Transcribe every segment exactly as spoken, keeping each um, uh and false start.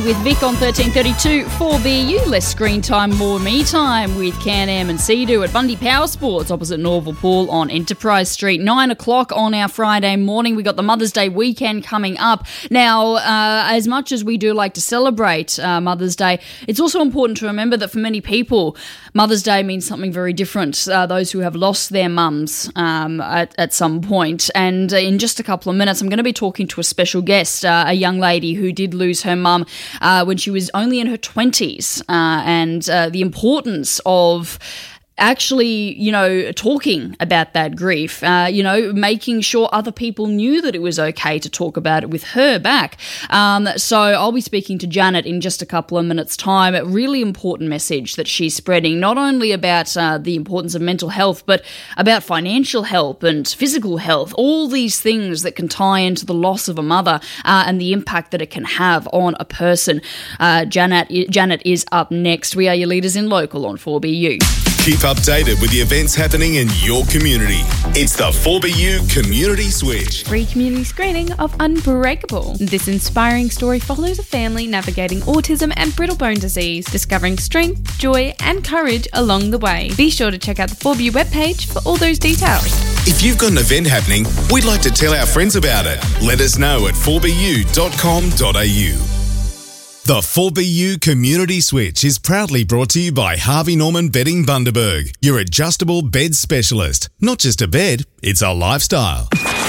With Vic on thirteen thirty-two, four B U, less screen time, more me time with Can-Am and Sea-Doo at Bundy Power Sports opposite Norval Pool on Enterprise Street. Nine o'clock on our Friday morning. We got the Mother's Day weekend coming up. Now, uh, as much as we do like to celebrate uh, Mother's Day, it's also important to remember that for many people, Mother's Day means something very different. Uh, those who have lost their mums um, at, at some point. And in just a couple of minutes, I'm going to be talking to a special guest, uh, a young lady who did lose her mum Uh, when she was only in her twenties, uh, and uh, the importance of actually, you know, talking about that grief, uh, you know, making sure other people knew that it was okay to talk about it with her back. Um, so I'll be speaking to Janet in just a couple of minutes' time. A really important message that she's spreading, not only about uh, the importance of mental health, but about financial health and physical health, all these things that can tie into the loss of a mother uh, and the impact that it can have on a person. Uh, Janet, Janet is up next. We are your leaders in local on four B U. Keep updated with the events happening in your community. It's the four B U Community Switch. Free community screening of Unbreakable. This inspiring story follows a family navigating autism and brittle bone disease, discovering strength, joy and courage along the way. Be sure to check out the four B U webpage for all those details. If you've got an event happening, we'd like to tell our friends about it. Let us know at four b u dot com dot a u. The four B U Community Switch is proudly brought to you by Harvey Norman Bedding Bundaberg, your adjustable bed specialist. Not just a bed, it's a lifestyle.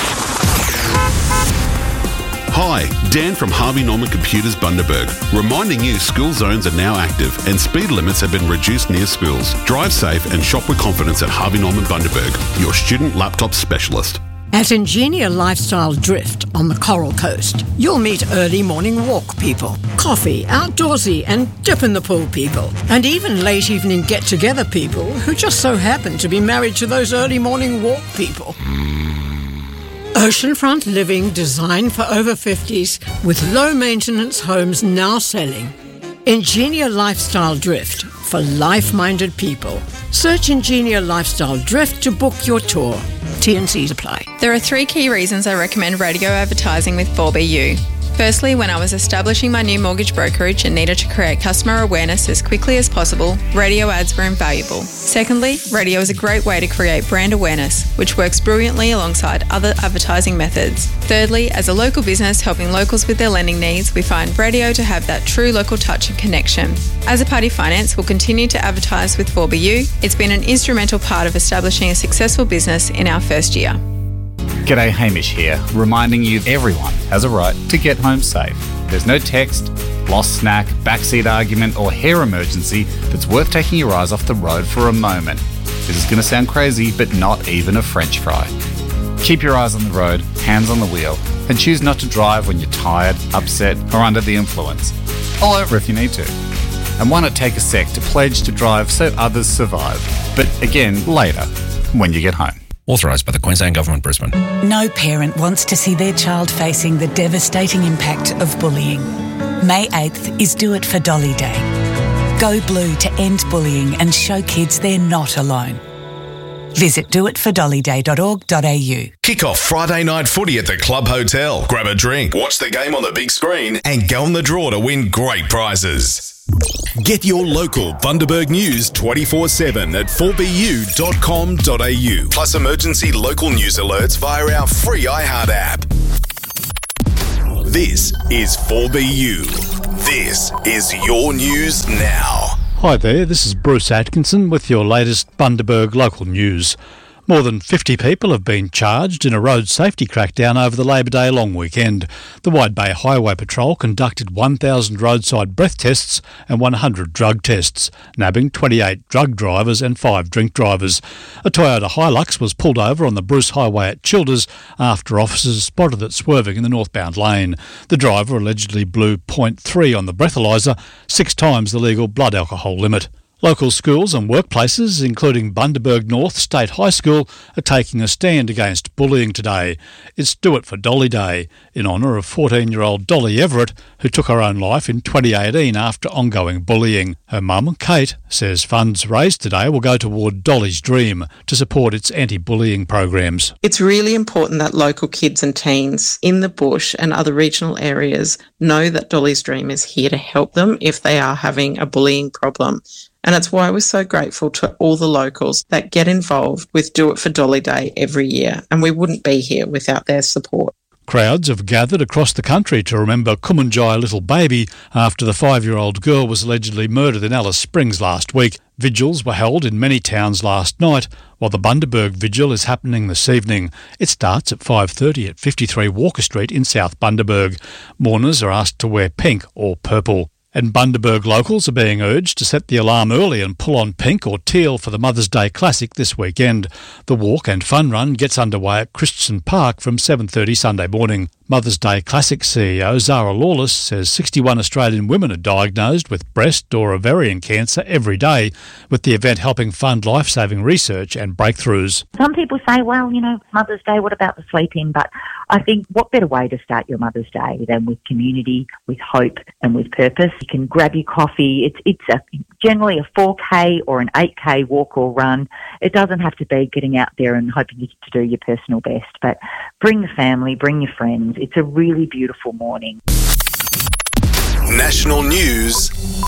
Hi, Dan from Harvey Norman Computers Bundaberg, reminding you school zones are now active and speed limits have been reduced near schools. Drive safe and shop with confidence at Harvey Norman Bundaberg, your student laptop specialist. At Ingenia Lifestyle Drift on the Coral Coast, you'll meet early morning walk people, coffee, outdoorsy and dip in the pool people, and even late evening get-together people who just so happen to be married to those early morning walk people. Oceanfront living designed for over fifties with low-maintenance homes now selling. Ingenia Lifestyle Drift for life-minded people. Search Ingenia Lifestyle Drift to book your tour. T and Cs apply. There are three key reasons I recommend radio advertising with four B U. Firstly, when I was establishing my new mortgage brokerage and needed to create customer awareness as quickly as possible, radio ads were invaluable. Secondly, radio is a great way to create brand awareness, which works brilliantly alongside other advertising methods. Thirdly, as a local business helping locals with their lending needs, we find radio to have that true local touch and connection. As a Party Finance will continue to advertise with four B U, it's been an instrumental part of establishing a successful business in our first year. G'day, Hamish here, reminding you everyone has a right to get home safe. There's no text, lost snack, backseat argument or hair emergency that's worth taking your eyes off the road for a moment. This is going to sound crazy, but not even a French fry. Keep your eyes on the road, hands on the wheel, and choose not to drive when you're tired, upset or under the influence. Pull over if you need to. And why not take a sec to pledge to drive so others survive, but again, later, when you get home. Authorised by the Queensland Government, Brisbane. No parent wants to see their child facing the devastating impact of bullying. May eighth is Do It for Dolly Day. Go blue to end bullying and show kids they're not alone. Visit do it for dolly day dot org dot a u. Kick off Friday night footy at the Club Hotel. Grab a drink, watch the game on the big screen and go on the draw to win great prizes. Get your local Bundaberg news twenty-four seven at four b u dot com dot a u. Plus emergency local news alerts via our free iHeart app. This is four B U. This is your news now. Hi there, this is Bruce Atkinson with your latest Bundaberg local news. More than fifty people have been charged in a road safety crackdown over the Labor Day long weekend. The Wide Bay Highway Patrol conducted one thousand roadside breath tests and one hundred drug tests, nabbing twenty-eight drug drivers and five drink drivers. A Toyota Hilux was pulled over on the Bruce Highway at Childers after officers spotted it swerving in the northbound lane. The driver allegedly blew point three on the breathalyser, six times the legal blood alcohol limit. Local schools and workplaces, including Bundaberg North State High School, are taking a stand against bullying today. It's Do It for Dolly Day, in honour of fourteen-year-old Dolly Everett, who took her own life in twenty eighteen after ongoing bullying. Her mum, Kate, says funds raised today will go toward Dolly's Dream to support its anti-bullying programs. It's really important that local kids and teens in the bush and other regional areas know that Dolly's Dream is here to help them if they are having a bullying problem. And it's why we're so grateful to all the locals that get involved with Do It for Dolly Day every year, and we wouldn't be here without their support. Crowds have gathered across the country to remember Kumanjai Little Baby after the five-year-old girl was allegedly murdered in Alice Springs last week. Vigils were held in many towns last night, while the Bundaberg Vigil is happening this evening. It starts at five thirty at fifty-three Walker Street in South Bundaberg. Mourners are asked to wear pink or purple. And Bundaberg locals are being urged to set the alarm early and pull on pink or teal for the Mother's Day Classic this weekend. The walk and fun run gets underway at Christensen Park from seven thirty Sunday morning. Mother's Day Classic C E O Zara Lawless says sixty-one Australian women are diagnosed with breast or ovarian cancer every day, with the event helping fund life-saving research and breakthroughs. Some people say, well, you know, Mother's Day, what about the sleep-in? But I think what better way to start your Mother's Day than with community, with hope and with purpose. You can grab your coffee. It's it's a, generally a four K or an eight K walk or run. It doesn't have to be getting out there and hoping you get to do your personal best, but bring the family, bring your friends. It's a really beautiful morning. National news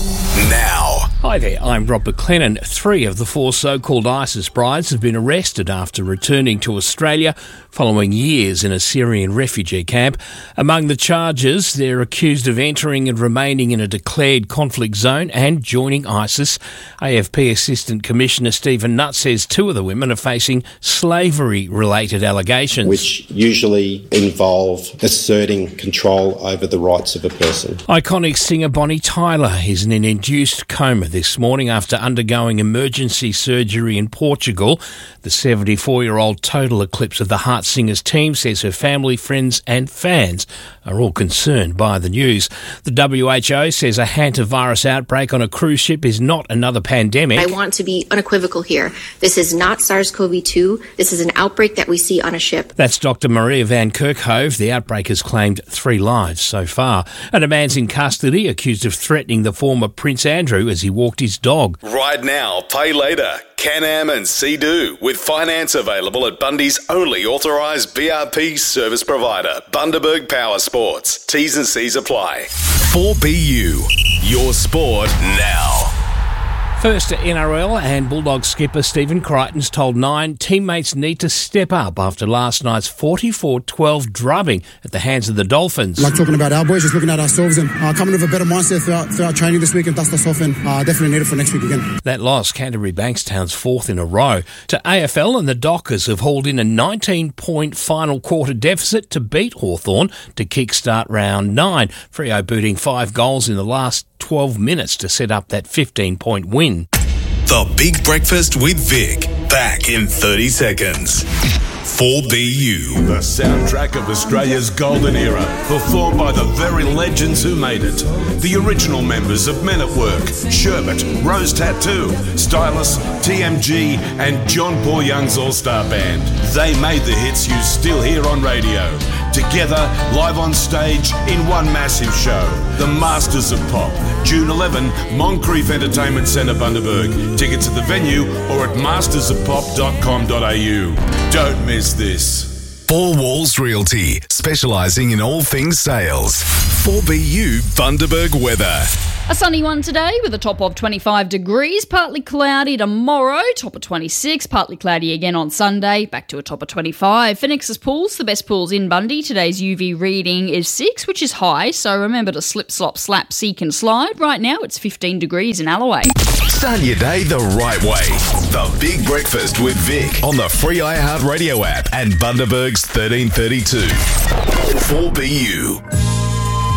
now. Hi there, I'm Rob McLennan. Three of the four so-called ISIS brides have been arrested after returning to Australia following years in a Syrian refugee camp. Among the charges, they're accused of entering and remaining in a declared conflict zone and joining ISIS. A F P Assistant Commissioner Stephen Nutt says two of the women are facing slavery-related allegations, which usually involve asserting control over the rights of a person. Iconic singer Bonnie Tyler is in an induced coma this morning after undergoing emergency surgery in Portugal. The seventy-four-year-old total eclipse of the Heart Singers team says her family, friends and fans are all concerned by the news. The W H O says a hantavirus outbreak on a cruise ship is not another pandemic. I want to be unequivocal here. This is not SARS-C o V two. This is an outbreak that we see on a ship. That's Doctor Maria Van Kerkhove. The outbreak has claimed three lives so far. And a man's in custody accused of threatening the former Prince Andrew as he walked his dog. Ride now, pay later. Can-Am and Sea-Doo, with finance available at Bundy's only authorised B R P service provider, Bundaberg Power Sports. T's and C's apply. four B U, your sport now. First to N R L, and Bulldogs skipper Stephen Crichton's told Nine teammates need to step up after last night's forty-four twelve drubbing at the hands of the Dolphins. Like talking about our boys, just looking at ourselves and uh, coming with a better mindset throughout, throughout training this week and dust us off, and uh, definitely need it for next week again. That loss, Canterbury Bankstown's fourth in a row. To A F L, and the Dockers have hauled in a nineteen-point final quarter deficit to beat Hawthorn to kickstart round nine. Freo booting five goals in the last twelve minutes to set up that fifteen-point win. The Big Breakfast with Vic, back in thirty seconds. four B U. The soundtrack of Australia's golden era, performed by the very legends who made it. The original members of Men at Work, Sherbet, Rose Tattoo, Stylus, T M G and John Paul Young's All-Star Band. They made the hits you still hear on radio. Together, live on stage, in one massive show. The Masters of Pop, June eleventh, Moncrief Entertainment Centre, Bundaberg. Tickets at the venue or at masters of pop dot com dot a u. Don't miss this. Four Walls Realty, specialising in all things sales. four B U Bundaberg weather. A sunny one today with a top of twenty-five degrees, partly cloudy tomorrow, top of twenty-six, partly cloudy again on Sunday, back to a top of twenty-five. For Nexus Pools, the best pools in Bundy, today's U V reading is six, which is high, so remember to slip, slop, slap, seek and slide. Right now it's fifteen degrees in Alloway. Start your day the right way. The Big Breakfast with Vic on the free iHeartRadio app and Bundaberg's thirteen thirty-two. four B U.